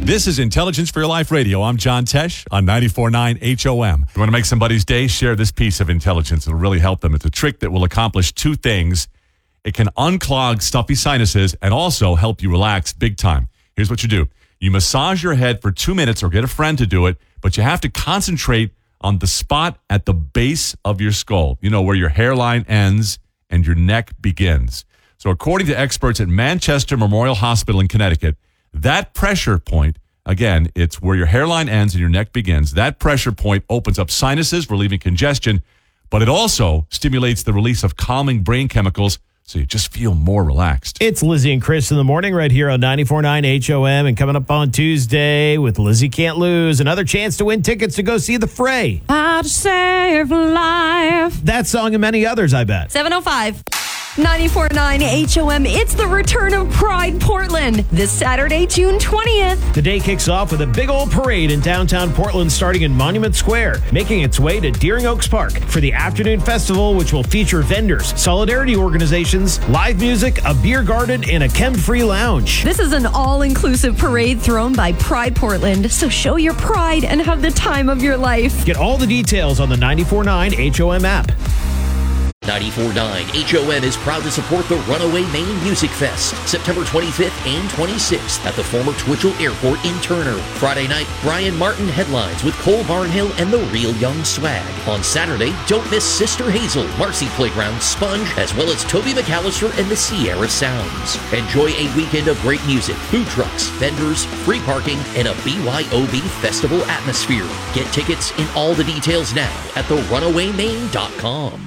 This is Intelligence for Your Life Radio. I'm John Tesh on 94.9 HOM. You want to make somebody's day? Share this piece of intelligence. It'll really help them. It's a trick that will accomplish two things. It can unclog stuffy sinuses and also help you relax big time. Here's what you do. You massage your head for 2 minutes or get a friend to do it, but you have to concentrate on the spot at the base of your skull, you know, where your hairline ends and your neck begins. So according to experts at Manchester Memorial Hospital in Connecticut, that pressure point, again, it's where your hairline ends and your neck begins. That pressure point opens up sinuses, relieving congestion, but it also stimulates the release of calming brain chemicals, so you just feel more relaxed. It's Lizzie and Chris in the morning right here on 94.9 HOM. And coming up on Tuesday with Lizzie Can't Lose, another chance to win tickets to go see The Fray. How to save life. That song and many others, I bet. 7:05. 94.9 HOM. It's the return of Pride Portland this Saturday, June 20th. The day kicks off with a big old parade in downtown Portland starting in Monument Square, making its way to Deering Oaks Park for the afternoon festival, which will feature vendors, solidarity organizations, live music, a beer garden, and a chem-free lounge. This is an all-inclusive parade thrown by Pride Portland, so show your pride and have the time of your life. Get all the details on the 94.9 HOM app. 94.9 HOM is proud to support the Runaway Maine Music Fest, September 25th and 26th at the former Twitchell Airport in Turner. Friday night, Brian Martin headlines with Cole Barnhill and the Real Young Swag. On Saturday, don't miss Sister Hazel, Marcy Playground, Sponge, as well as Toby McAllister and the Sierra Sounds. Enjoy a weekend of great music, food trucks, vendors, free parking, and a BYOB festival atmosphere. Get tickets and all the details now at therunawaymaine.com.